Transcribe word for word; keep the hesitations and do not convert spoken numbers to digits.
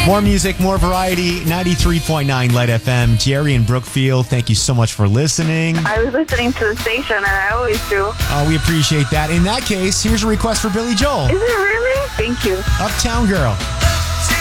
More music, more variety. ninety-three point nine Light F M. Jerry and Brookfield, thank you so much for listening. I was listening to the station, and I always do. Uh, we appreciate that. In that case, here's a request for Billy Joel. Is it really? Thank you. Uptown Girl.